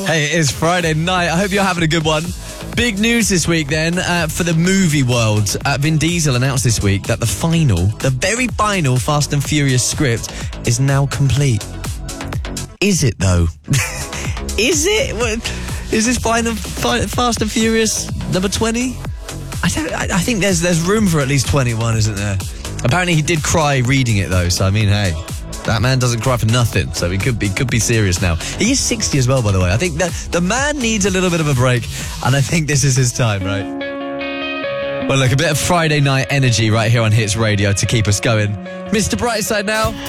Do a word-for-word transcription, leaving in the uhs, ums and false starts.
Hey, it is Friday night. I hope you're having a good one. Big news this week then uh, for the movie world. Uh, Vin Diesel announced this week that the final, the very final Fast and Furious script is now complete. Is it though? Is it? What, is this final fi- Fast and Furious number twenty? I don't. I, I think there's there's room for at least twenty-one, isn't there? Apparently he did cry reading it though, so I mean, hey. That man doesn't cry for nothing, so he could be could be serious now. He is sixty as well, by the way. I think that the man needs a little bit of a break, and I think this is his time, right? Well, look, a bit of Friday night energy right here on Hits Radio to keep us going. Mister Brightside now.